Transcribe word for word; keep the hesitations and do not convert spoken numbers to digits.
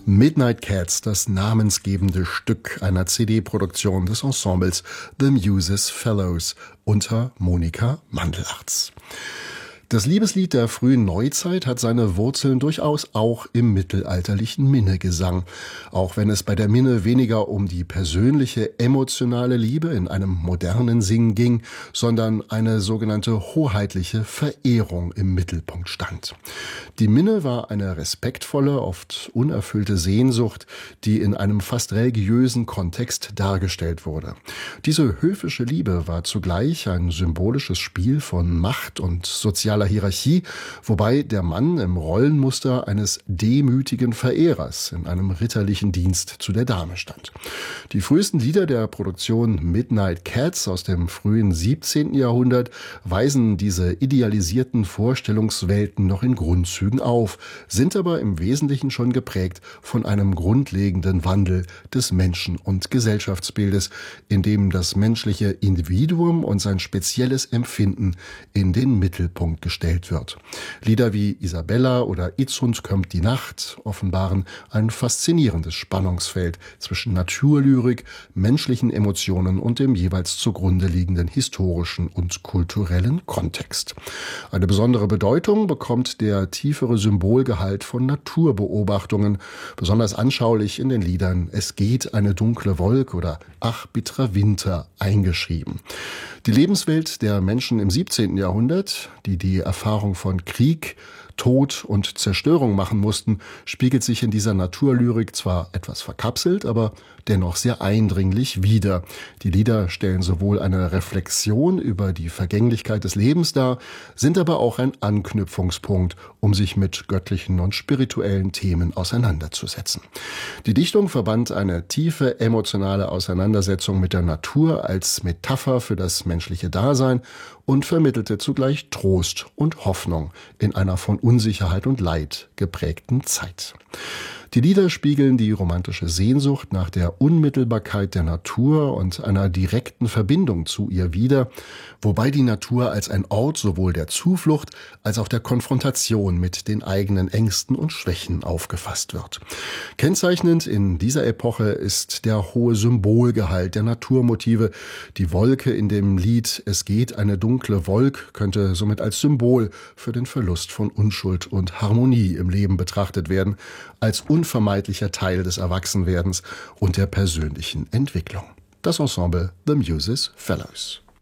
Midnight Cats, das namensgebende Stück einer C D-Produktion des Ensembles The Muses Fellows unter Monika Mandelarz. Das Liebeslied der frühen Neuzeit hat seine Wurzeln durchaus auch im mittelalterlichen Minnegesang. Auch wenn es bei der Minne weniger um die persönliche, emotionale Liebe in einem modernen Singen ging, sondern eine sogenannte hoheitliche Verehrung im Mittelpunkt stand. Die Minne war eine respektvolle, oft unerfüllte Sehnsucht, die in einem fast religiösen Kontext dargestellt wurde. Diese höfische Liebe war zugleich ein symbolisches Spiel von Macht und sozialer Hierarchie, wobei der Mann im Rollenmuster eines demütigen Verehrers in einem ritterlichen Dienst zu der Dame stand. Die frühesten Lieder der Produktion Midnight Cats aus dem frühen siebzehnten Jahrhundert weisen diese idealisierten Vorstellungswelten noch in Grundzügen auf, sind aber im Wesentlichen schon geprägt von einem grundlegenden Wandel des Menschen- und Gesellschaftsbildes, in dem das menschliche Individuum und sein spezielles Empfinden in den Mittelpunkt gestellt wird. Lieder wie Isabella oder Itzund kömmt die Nacht offenbaren ein faszinierendes Spannungsfeld zwischen Naturlyrik, menschlichen Emotionen und dem jeweils zugrunde liegenden historischen und kulturellen Kontext. Eine besondere Bedeutung bekommt der tiefere Symbolgehalt von Naturbeobachtungen, besonders anschaulich in den Liedern Es geht eine dunkle Wolke oder Ach bitterer Winter eingeschrieben. Die Lebenswelt der Menschen im siebzehnten Jahrhundert, die die Erfahrung von Krieg, Tod und Zerstörung machen mussten, spiegelt sich in dieser Naturlyrik zwar etwas verkapselt, aber dennoch sehr eindringlich wider. Die Lieder stellen sowohl eine Reflexion über die Vergänglichkeit des Lebens dar, sind aber auch ein Anknüpfungspunkt, um sich mit göttlichen und spirituellen Themen auseinanderzusetzen. Die Dichtung verband eine tiefe emotionale Auseinandersetzung mit der Natur als Metapher für das menschliche Dasein und vermittelte zugleich Trost und Hoffnung in einer von Unsicherheit und Leid geprägten Zeit. Die Lieder spiegeln die romantische Sehnsucht nach der Unmittelbarkeit der Natur und einer direkten Verbindung zu ihr wider, wobei die Natur als ein Ort sowohl der Zuflucht als auch der Konfrontation mit den eigenen Ängsten und Schwächen aufgefasst wird. Kennzeichnend in dieser Epoche ist der hohe Symbolgehalt der Naturmotive. Die Wolke in dem Lied Es geht eine dunkle Wolk könnte somit als Symbol für den Verlust von Unschuld und Harmonie im Leben betrachtet werden, als unvermeidlicher Teil des Erwachsenwerdens und der persönlichen Entwicklung. Das Ensemble The Muses Fellows.